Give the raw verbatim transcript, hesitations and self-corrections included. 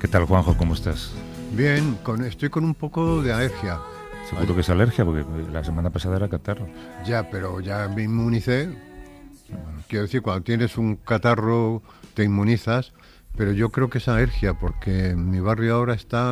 ¿Qué tal, Juanjo? ¿Cómo estás? Bien, con, estoy con un poco de alergia. Seguro que es alergia, porque la semana pasada era catarro. Ya, pero ya me inmunicé. Quiero decir, cuando tienes un catarro te inmunizas, pero yo creo que es alergia, porque en mi barrio ahora está